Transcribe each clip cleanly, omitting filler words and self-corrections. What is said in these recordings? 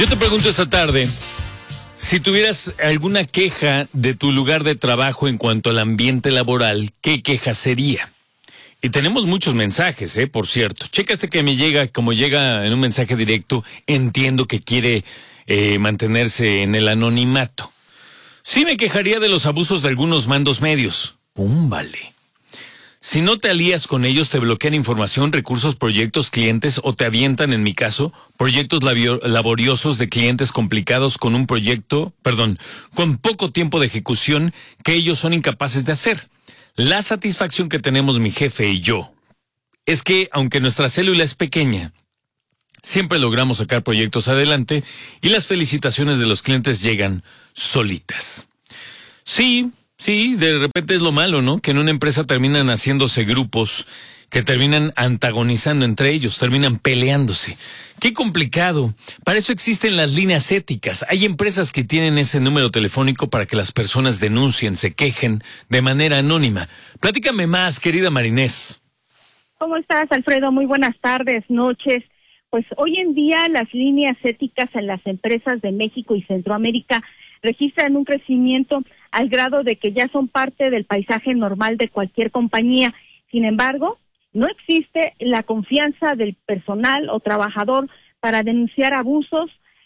Yo te pregunto esta tarde, si tuvieras alguna queja de tu lugar de trabajo en cuanto al ambiente laboral, ¿qué queja sería? Y tenemos muchos mensajes, por cierto. Checa que me llega, como llega en un mensaje directo, entiendo que quiere mantenerse en el anonimato. Sí me quejaría de los abusos de algunos mandos medios. Vale. Si no te alías con ellos, te bloquean información, recursos, proyectos, clientes o te avientan, en mi caso, proyectos laboriosos de clientes complicados con con poco tiempo de ejecución que ellos son incapaces de hacer. La satisfacción que tenemos mi jefe y yo es que, aunque nuestra célula es pequeña, siempre logramos sacar proyectos adelante y las felicitaciones de los clientes llegan solitas. Sí, de repente es lo malo, ¿no? Que en una empresa terminan haciéndose grupos que terminan antagonizando entre ellos, terminan peleándose. ¡Qué complicado! Para eso existen las líneas éticas. Hay empresas que tienen ese número telefónico para que las personas denuncien, se quejen de manera anónima. Platícame más, querida Marinés. ¿Cómo estás, Alfredo? Muy buenas tardes, noches. Pues hoy en día las líneas éticas en las empresas de México y Centroamérica registran un crecimiento al grado de que ya son parte del paisaje normal de cualquier compañía. Sin embargo, no existe la confianza del personal o trabajador para denunciar abusos,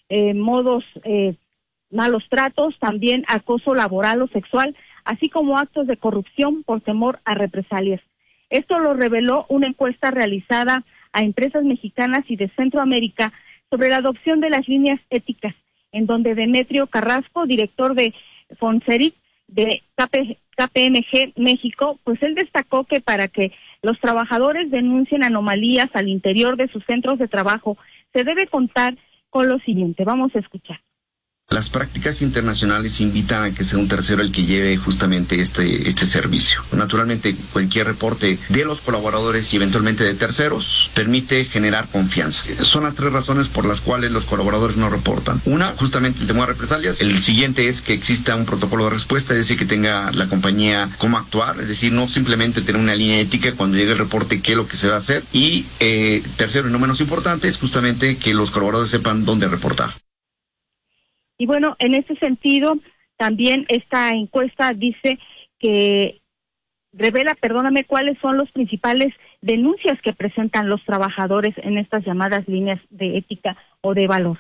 malos tratos, también acoso laboral o sexual, así como actos de corrupción por temor a represalias. Esto lo reveló una encuesta realizada a empresas mexicanas y de Centroamérica sobre la adopción de las líneas éticas, en donde Demetrio Carrasco, director de Fonserit de KPMG México, pues él destacó que para que los trabajadores denuncien anomalías al interior de sus centros de trabajo, se debe contar con lo siguiente. Vamos a escuchar. Las prácticas internacionales invitan a que sea un tercero el que lleve justamente este servicio. Naturalmente, cualquier reporte de los colaboradores y eventualmente de terceros permite generar confianza. Son las tres razones por las cuales los colaboradores no reportan. Una, justamente el temor a represalias. El siguiente es que exista un protocolo de respuesta, es decir, que tenga la compañía cómo actuar, es decir, no simplemente tener una línea ética cuando llegue el reporte, qué es lo que se va a hacer. Y tercero y no menos importante es justamente que los colaboradores sepan dónde reportar. Y bueno, en ese sentido, también esta encuesta dice que revela, cuáles son los principales denuncias que presentan los trabajadores en estas llamadas líneas de ética o de valor.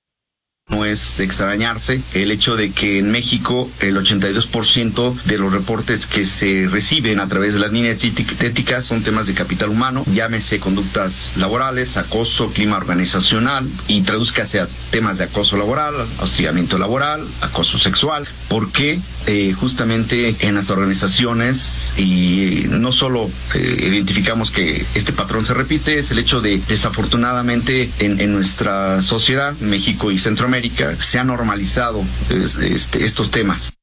No es de extrañarse el hecho de que en México el 82% de los reportes que se reciben a través de las líneas éticas son temas de capital humano, llámese conductas laborales, acoso, clima organizacional, y tradúzcase a temas de acoso laboral, hostigamiento laboral, acoso sexual, porque justamente en las organizaciones, y no solo identificamos que este patrón se repite, es el hecho de, desafortunadamente, en nuestra sociedad, México y Centroamérica, se ha normalizado estos temas.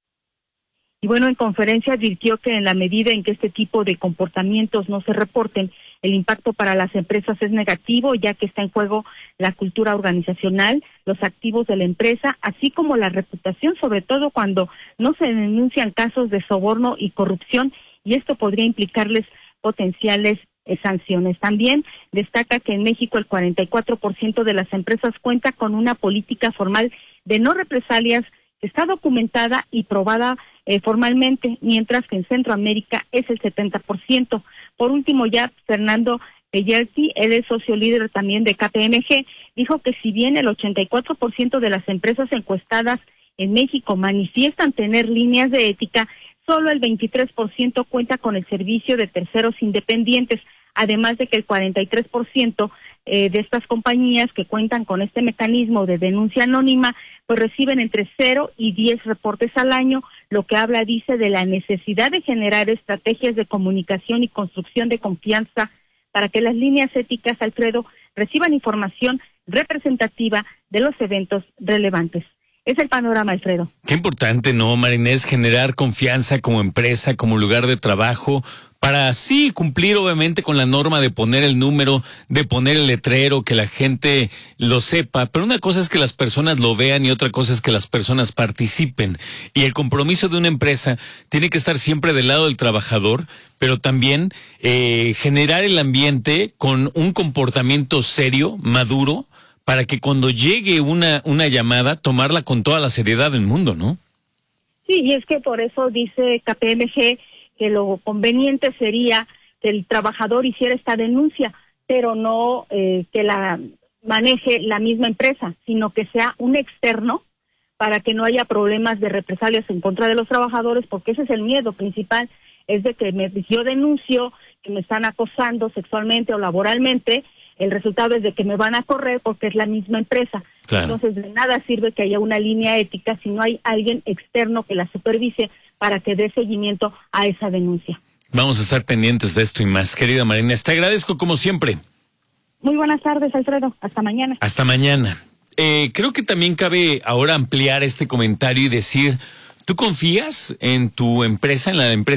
Y bueno, en conferencia advirtió que en la medida en que este tipo de comportamientos no se reporten, el impacto para las empresas es negativo, ya que está en juego la cultura organizacional, los activos de la empresa, así como la reputación, sobre todo cuando no se denuncian casos de soborno y corrupción, y esto podría implicarles potenciales sanciones. También destaca que en México el 44% de las empresas cuenta con una política formal de no represalias que está documentada y probada formalmente, mientras que en Centroamérica es el 70%. Por último, ya Fernando Pellerti, él es socio líder también de KPMG, dijo que si bien el 84% de las empresas encuestadas en México manifiestan tener líneas de ética, solo el 23% cuenta con el servicio de terceros independientes, además de que el 43% de estas compañías que cuentan con este mecanismo de denuncia anónima, pues reciben entre 0 y 10 reportes al año, lo que habla, dice, de la necesidad de generar estrategias de comunicación y construcción de confianza para que las líneas éticas, Alfredo, reciban información representativa de los eventos relevantes. Es el panorama, Alfredo. Qué importante, ¿no, Marinés? Generar confianza como empresa, como lugar de trabajo, para así cumplir obviamente con la norma de poner el número, de poner el letrero, que la gente lo sepa. Pero una cosa es que las personas lo vean y otra cosa es que las personas participen. Y el compromiso de una empresa tiene que estar siempre del lado del trabajador, pero también generar el ambiente con un comportamiento serio, maduro, para que cuando llegue una llamada, tomarla con toda la seriedad del mundo, ¿no? Sí, y es que por eso dice KPMG que lo conveniente sería que el trabajador hiciera esta denuncia, pero no que la maneje la misma empresa, sino que sea un externo para que no haya problemas de represalias en contra de los trabajadores, porque ese es el miedo principal, es de que yo denuncio que me están acosando sexualmente o laboralmente, el resultado es de que me van a correr porque es la misma empresa. Claro. Entonces de nada sirve que haya una línea ética si no hay alguien externo que la supervise para que dé seguimiento a esa denuncia. Vamos a estar pendientes de esto y más. Querida María Inés, te agradezco como siempre. Muy buenas tardes, Alfredo. Hasta mañana. Hasta mañana. Creo que también cabe ahora ampliar este comentario y decir, ¿tú confías en tu empresa, en la empresa